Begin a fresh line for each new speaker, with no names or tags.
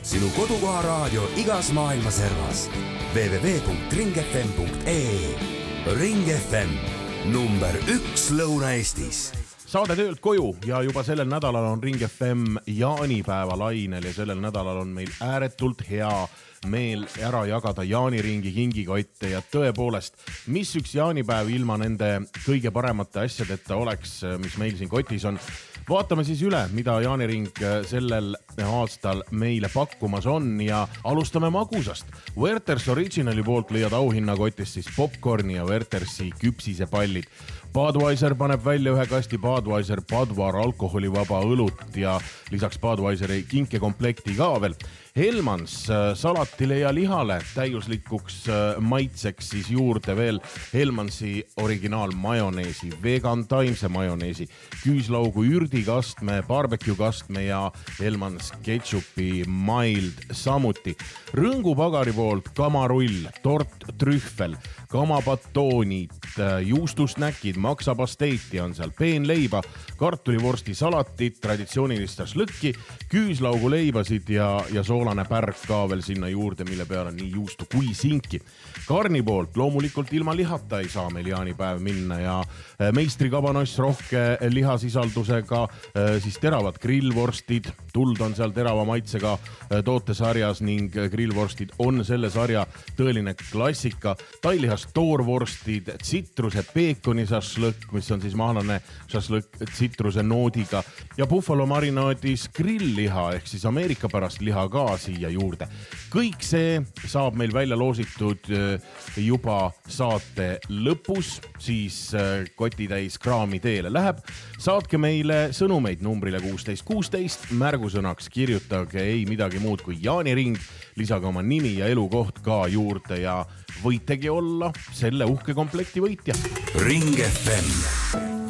Sinu kodukoha raadio igas maailma servas. www.ringfm.ee. Ring FM, number 1 Lõuna-Eestis.
Saade töölt koju ja juba sellel nädalal on Ring FM jaanipäeva lainel ja sellel nädalal on meil ääretult hea meel ära jagada jaaniringi kingikotte ja tõepoolest, mis üks jaanipäev ilma nende kõige paremate asjadeta oleks, mis meil siin kotis on. Vaatame siis üle, mida jaaniring sellel aastal meile pakkumas on ja alustame magusast. Werther's Originali poolt leiad auhinnakotist siis popcorni ja Werthersi küpsisepallid. Budweiser paneb välja ühe kasti Budweiser Budvar alkoholivaba õlut ja lisaks Budweiseri kinkekomplekti ka veel. Helmans salatile ja lihale täiuslikuks maitseks siis juurde veel Helmansi originaal majoneesi, vegan taimse majoneesi, küüslaugu ürdikastme, barbecue kastme ja Helmans ketšupi mild samuti. Rõngupagari poolt kamarull, tort trühvel, kamapatoonid, juustusnäkid, maksapasteiti on seal, peenleiba, kartulivorsti salatit, traditsioonilist šašlõkki, küüslaugu leibasid ja soolane pärg ka veel sinna juurde, mille peale nii juustu kui sinki. Karni poolt loomulikult ilma lihata ei saa meil jaanipäev minna ja meistrikabanoss rohke lihasisaldusega, siis teravad grillvorstid, tuld on seal terava maitsega tootesarjas ning grillvorstid on selle sarja tõeline klassika. Tailihas toorvorstid, tsitruse peekoni šašlõkk, mis on siis mahlane šašlõkk tsitruse noodiga ja buffalo marinaadis grillliha ehk siis Ameerika pärast liha ka siia juurde. Kõik see saab meil välja loositud juba saate lõpus, siis kotitäis kraami teele läheb. Saatke meile sõnumeid numbrile 1616, märgusõnaks kirjutage ei midagi muud kui jaaniring, lisage oma nimi ja elukoht ka juurde ja võitegi olla selle uhke komplekti võitja.
Ring FM.